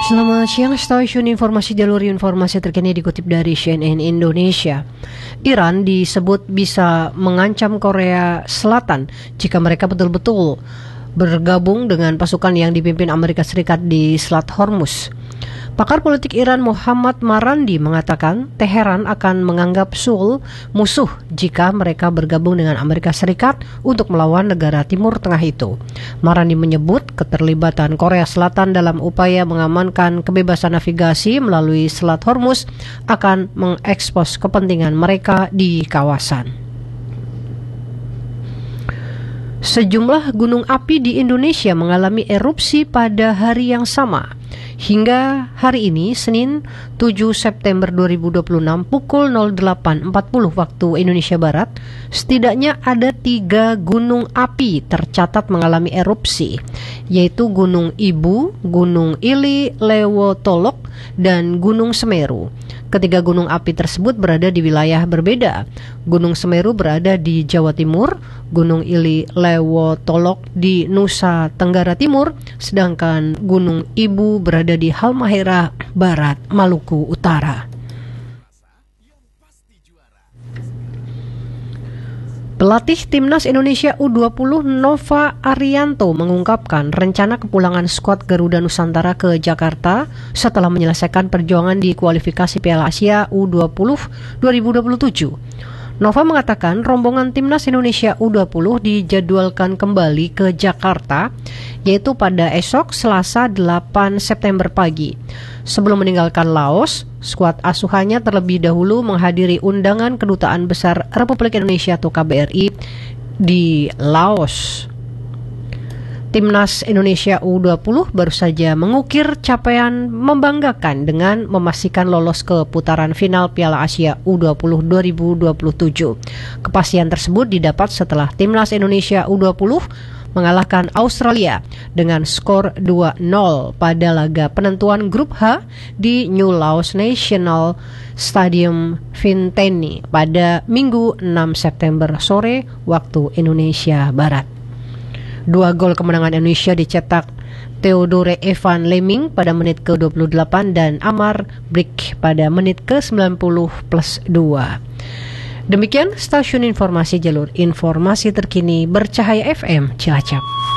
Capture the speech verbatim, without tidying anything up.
Selamat siang, stasiun informasi jalur informasi terkini dikutip dari C N N Indonesia. Iran disebut bisa mengancam Korea Selatan jika mereka betul-betul bergabung dengan pasukan yang dipimpin Amerika Serikat di Selat Hormuz. Pakar politik Iran Muhammad Marandi mengatakan Teheran akan menganggap Seoul musuh jika mereka bergabung dengan Amerika Serikat untuk melawan negara Timur Tengah itu. Marandi menyebut keterlibatan Korea Selatan dalam upaya mengamankan kebebasan navigasi melalui Selat Hormuz akan mengekspos kepentingan mereka di kawasan. Sejumlah gunung api di Indonesia mengalami erupsi pada hari yang sama. Hingga hari ini, Senin tujuh September dua ribu dua puluh enam pukul delapan empat puluh waktu Indonesia Barat, setidaknya ada tiga gunung api tercatat mengalami erupsi, yaitu Gunung Ibu, Gunung Ili Lewotolok, dan Gunung Semeru. Ketiga gunung api tersebut berada di wilayah berbeda. Gunung Semeru berada di Jawa Timur, Gunung Ili Lewotolok di Nusa Tenggara Timur, sedangkan Gunung Ibu berada di Halmahera Barat, Maluku Utara. Pelatih Timnas Indonesia U dua puluh Nova Arianto mengungkapkan rencana kepulangan skuad Garuda Nusantara ke Jakarta setelah menyelesaikan perjuangan di kualifikasi Piala Asia U dua puluh dua ribu dua puluh tujuh. Nova mengatakan rombongan Timnas Indonesia U dua puluh dijadwalkan kembali ke Jakarta, yaitu pada esok Selasa delapan September pagi. Sebelum meninggalkan Laos, skuad asuhannya terlebih dahulu menghadiri undangan Kedutaan Besar Republik Indonesia atau K B R I di Laos. Timnas Indonesia U dua puluh baru saja mengukir capaian membanggakan dengan memastikan lolos ke putaran final Piala Asia U dua puluh dua ribu dua puluh tujuh. Kepastian tersebut didapat setelah Timnas Indonesia U dua puluh mengalahkan Australia dengan skor dua nol pada laga penentuan grup H di New Laos National Stadium Vinteni pada Minggu enam September sore waktu Indonesia Barat. Dua gol kemenangan Indonesia dicetak Theodore Evan Lemming pada menit ke dua puluh delapan dan Amar Brick pada menit ke sembilan puluh plus dua. Demikian stasiun informasi jalur informasi terkini Bercahaya F M Cilacap.